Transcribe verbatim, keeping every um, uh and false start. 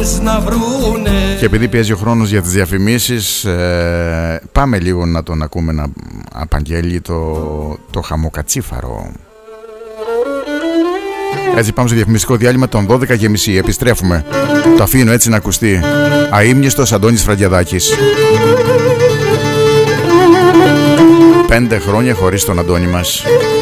να βρούνε. Και επειδή πιέζει ο χρόνος για τις διαφημίσεις, ε, πάμε λίγο να τον ακούμε να απαγγέλει το, το χαμοκατσίφαρο. Έτσι πάμε στο διαφημιστικό διάλειμμα των δώδεκα και μισή. Επιστρέφουμε. Το αφήνω έτσι να ακουστεί. Αείμνηστος Αντώνης Φραγκιαδάκης. Πέντε χρόνια χωρίς τον Αντώνη μας.